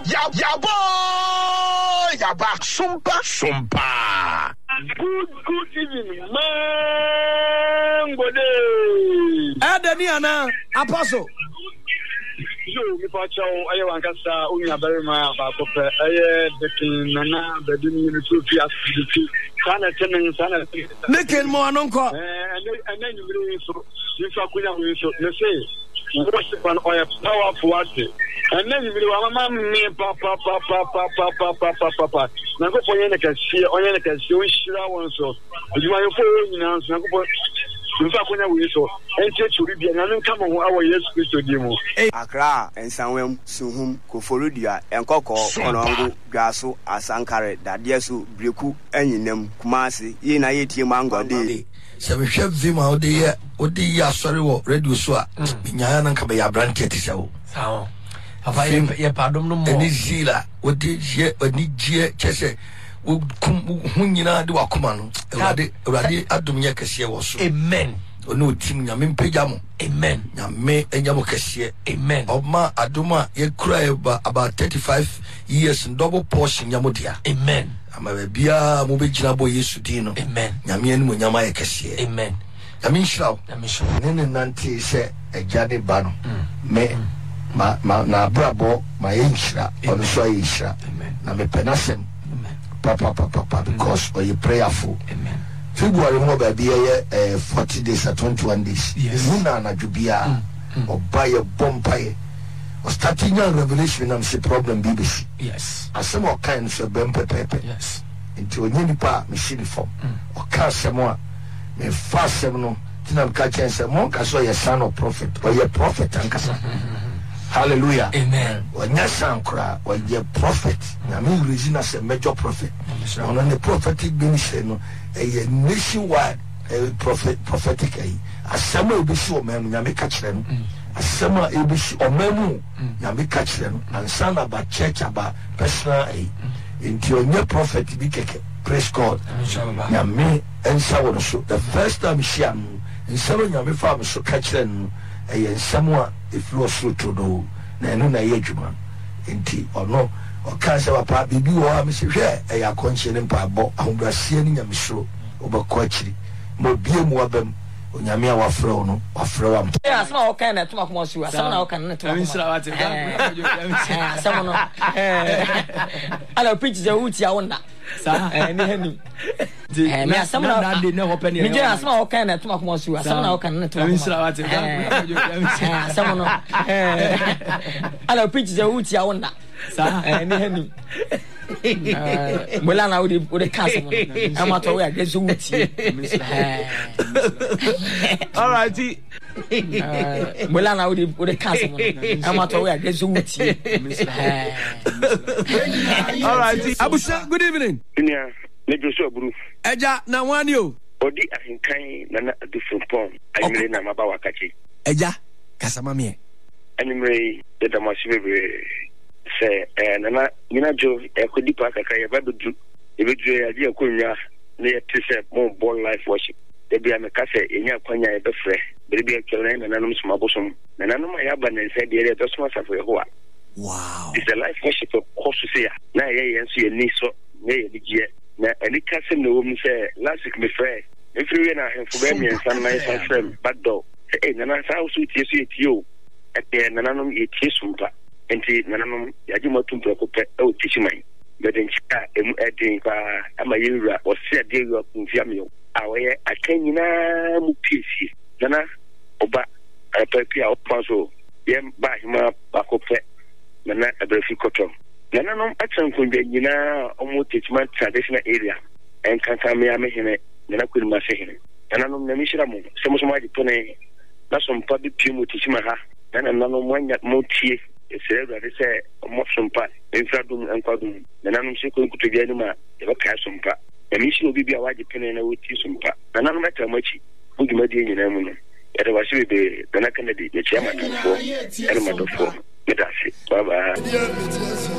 Yaba Sumpa. Good evening, man. Good day. Adaniana, Apostle. Yo, mi pa chao aye wankasa unya berima ba ko pe aye dekin nana bedin ni so fi asibiti sana tenen sana Nekel mo anonko and then you so you fa kunya we so you say worship and oil powerful what and then you mama me papa na go ponye na kasi onye na kasi o shira won so you ma yo fo nyina so na go Nfa kunya we so enche churi bia na nka mo ho awo Yesu Kristo di mu Accra ensanwem suhum koforudua enkoko konongo dwaso asankare dadesu breku anyinem kumase yi na yetie mangode se we hwe vima odi ya sorry wo radio so a nyaa na nka be ya branch etisewo sawo afa ye padom no mo eni zila odi je chese hunyina de wakoma no urade adom ye kese wo so amen ono tim nyame mpagya mo amen nyame enya mo kese amen obma adoma ye kura about 35 years double portion nyamo dia amen ama bia mo begina bo Yesu din no amen nyame enu nyama ye kese amen nyame nshiraw nene nanti se ejade ba no me na brabo ma ye nshira ono so ye nshira na me penasem Papa, because or you prayerful. Amen. February mo baby 40 days or 21 days. Muna na jubia or buy a bompire or starting a revelation and see problem BBC. Yes. As some more kinds of bumper paper. Yes. Into a unipa machine form or cast some more. Me fast seminal. Tinam catch and some monk. I saw your son or prophet or your prophet and kasa. Hallelujah. Amen. When your son cry, or your prophet, I mean, reason as a major prophet. On the prophetic ministry, a nationwide prophetic. As some will be so, man, Yami catch them. As some will be so, or memu, Yami catch them, and son about church about personal aid. Into your new prophet, be praise God. Yami and so the first time she am in some Yami farm so catch them. And someone if you are through to do na yejuma enti ono o kanse wa pa bibi wo am se hwe e ya konche ne pa bo ahobrasie ni nyamesro obakọ akiri mo bie mu abam onyame a wafrɛ wo no wafrɛ wa asema o kan na tuma kuma su asema na o kan na tuma asema no ala preach the uti a wona sa ni hani me asema na na hope ni me je asema o kan na tuma kuma su asema na o kan na tuma asema no ala preach the uti a wona sa ni hani Mulana would cast I'm not aware there's uti all right Mulana would cast I'm not aware there's uti all right Abusa good evening Nya Nejo so buru Eja na wani o odi ahinkan na different form ayimre na mabawa kachi Eja kasama me animre de damasibebe say nana nyina jo ekodi pa kaka ye ba bedu ebedu ya dia konwa na ye tse mo ball life worship de bia me kase enya kwanya e be frɛ bere e kele na nanum suma bosom na nanum ya ba na nsa de to suma safo ye ho wow it's a life worship course say na ye yenso ye ni so na ye digie na ani kase na wo mu say last week me frɛ every na henfo be mi nsan na nsan frɛ back door nana sa usu tie so ye tio e nanum ye tie sumpa enti nanam yaji matumpa ko pe o tichimai beden chika emu edin pa ama yewura o se ade yo kunfia me awoye akanyina mu pisi nana oba apapia o panso yem ba hima ba ko pe nana abrafi koto nana no atsan kunde nyina o mu tichima traditional area en kanka me amehene nana kwini masehene nana no na mishira mu se mo so ma dipone na so mpa bi pimu tichima ha nana no mwanya motie Everybody say Mosumpa, Infradum and Quadum, the Nanum Sequin Kutuganuma, the Casumpa. The mission will be a wide dependent on Tisumpa. And no matter much, would you make in Amuna? It was the Nakanadi, the chairman for element of 4. Bye bye.